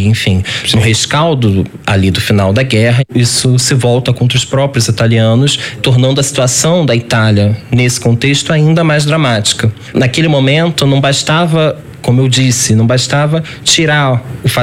enfim, no rescaldo ali do final da guerra, isso se volta contra os próprios italianos, tornando a situação da Itália, nesse contexto, ainda mais dramática. Naquele momento, não bastava, como eu disse, não bastava tirar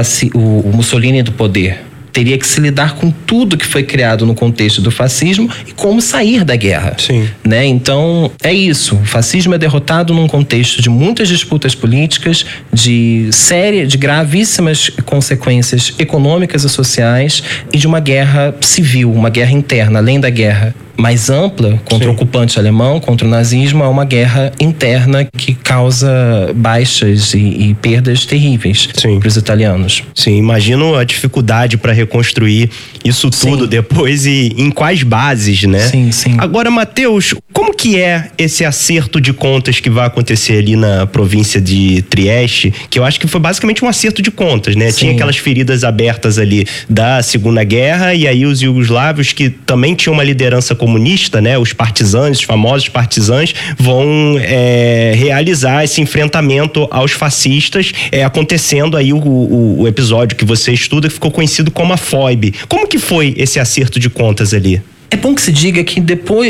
o Mussolini do poder. Teria que se lidar com tudo que foi criado no contexto do fascismo e como sair da guerra. Sim. Né? Então, é isso. O fascismo é derrotado num contexto de muitas disputas políticas, de gravíssimas consequências econômicas e sociais e de uma guerra civil, uma guerra interna, além da guerra mais ampla contra o ocupante alemão, contra o nazismo, é uma guerra interna que causa baixas e perdas terríveis para os italianos. Sim, imagino a dificuldade para reconstruir isso tudo depois e em quais bases, né? Sim. Agora, Matheus, como que é esse acerto de contas que vai acontecer ali na província de Trieste? Que eu acho que foi basicamente um acerto de contas, né? Sim. Tinha aquelas feridas abertas ali da Segunda Guerra e aí os iugoslavos, que também tinham uma liderança comunista, né? Os partisãs, os famosos partisãs, vão realizar esse enfrentamento aos fascistas, acontecendo aí o episódio que você estuda, que ficou conhecido como a Foibe. Como que foi esse acerto de contas ali? É bom que se diga que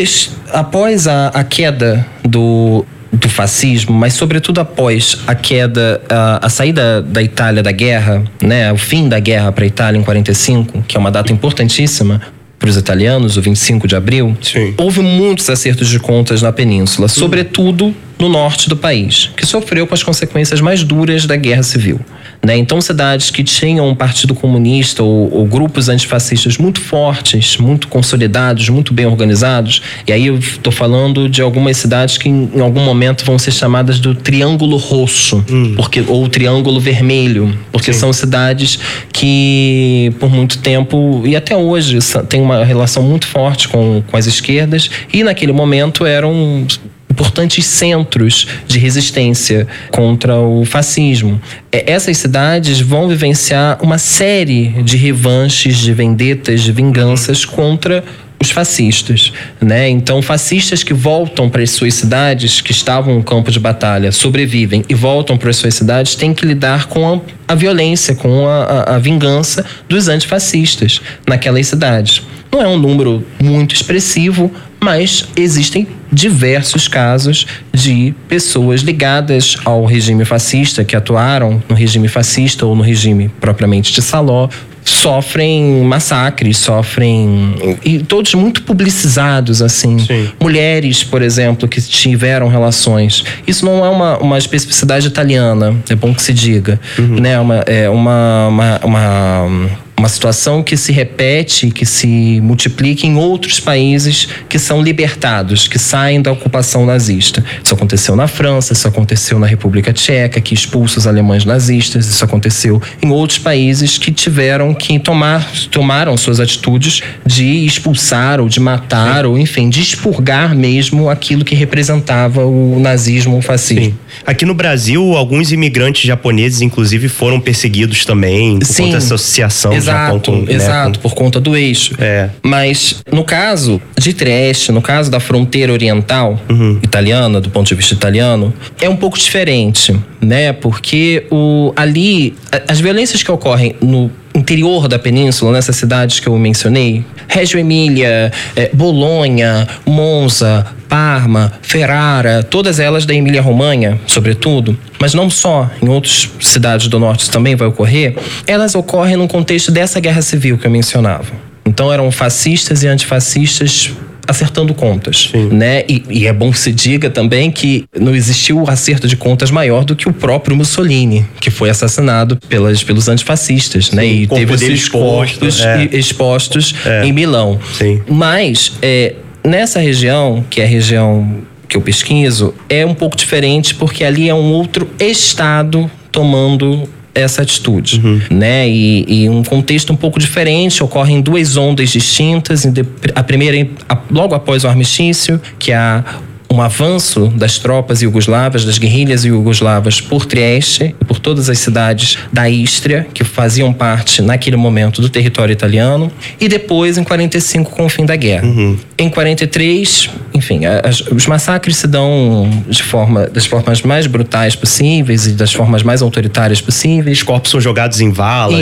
após a queda do fascismo, mas sobretudo após a queda, a saída da Itália da guerra, né? O fim da guerra para a Itália em 45, que é uma data importantíssima para os italianos, o 25 de abril, houve muitos acertos de contas na península, sobretudo no norte do país, que sofreu com as consequências mais duras da guerra civil. Né? Então, cidades que tinham um partido comunista ou grupos antifascistas muito fortes, muito consolidados, muito bem organizados, e aí eu estou falando de algumas cidades que em algum momento vão ser chamadas do Triângulo Rosso, ou Triângulo Vermelho, porque são cidades que por muito tempo, e até hoje, têm uma relação muito forte com as esquerdas, e naquele momento eram importantes centros de resistência contra o fascismo. Essas cidades vão vivenciar uma série de revanches, de vendetas, de vinganças contra os fascistas, né? Então, fascistas que voltam para as suas cidades, que estavam no campo de batalha, sobrevivem e voltam para as suas cidades, têm que lidar com a violência, com a vingança dos antifascistas naquelas cidades. Não é um número muito expressivo, mas existem diversos casos de pessoas ligadas ao regime fascista, que atuaram no regime fascista ou no regime propriamente de Saló, sofrem massacres, e todos muito publicizados, assim. Mulheres, por exemplo, que tiveram relações. Isso não é uma especificidade italiana, é bom que se diga, né? É uma situação que se repete, que se multiplica em outros países que são libertados, que saem da ocupação nazista. Isso aconteceu na França, isso aconteceu na República Tcheca, que expulsa os alemães nazistas, isso aconteceu em outros países que tiveram que tomaram suas atitudes de expulsar ou de matar, ou enfim, de expurgar mesmo aquilo que representava o nazismo, o fascismo. Aqui no Brasil, alguns imigrantes japoneses, inclusive, foram perseguidos também por conta dessa associação. Exato, por conta do eixo. Mas no caso de Trieste, no caso da fronteira oriental italiana, do ponto de vista italiano, é um pouco diferente, né? Porque ali, as violências que ocorrem no interior da península, nessas cidades que eu mencionei, Reggio Emília, Bolonha, Monza, Parma, Ferrara, todas elas da Emília-Romanha, sobretudo, mas não só, em outras cidades do norte também vai ocorrer, elas ocorrem no contexto dessa guerra civil que eu mencionava. Então eram fascistas e antifascistas acertando contas, né? E é bom que se diga também que não existiu acerto de contas maior do que o próprio Mussolini, que foi assassinado pelos antifascistas, né? E teve esses corpos expostos em Milão. Mas nessa região, que é a região que eu pesquiso, é um pouco diferente, porque ali é um outro estado tomando essa atitude, né? E um contexto um pouco diferente, ocorrem duas ondas distintas. A primeira, logo após o armistício, que é um avanço das tropas iugoslavas, das guerrilhas iugoslavas por Trieste e por todas as cidades da Ístria, que faziam parte, naquele momento, do território italiano. E depois, em 45, com o fim da guerra. Em 43, enfim, os massacres se dão das formas mais brutais possíveis e das formas mais autoritárias possíveis. Os corpos são jogados em vala.